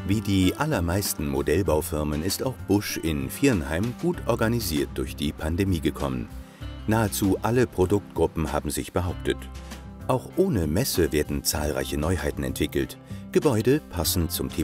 Wie die allermeisten Modellbaufirmen ist auch Busch in Viernheim gut organisiert durch die Pandemie gekommen. Nahezu alle Produktgruppen haben sich behauptet. Auch ohne Messe werden zahlreiche Neuheiten entwickelt. Gebäude passend zum Thema